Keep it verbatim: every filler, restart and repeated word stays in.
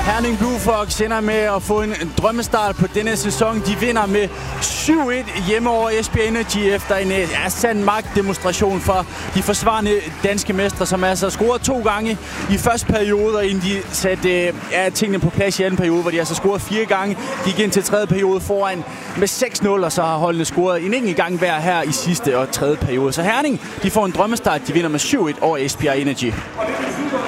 Herning Blue Fox ender med at få en drømmestart på denne sæson. De vinder med syv et hjemme over Esbjerg Energy efter en ja, sand magtdemonstration for de forsvarende danske mestre, som altså scorede to gange i første periode, og inden de satte ja, tingene på plads i anden periode, hvor de altså scorede fire gange. De gik ind til tredje periode foran med seks nul, og så har holdene scoret en enkelt gang hver her i sidste og tredje periode. Så Herning, de får en drømmestart. De vinder med syv et over Esbjerg Energy.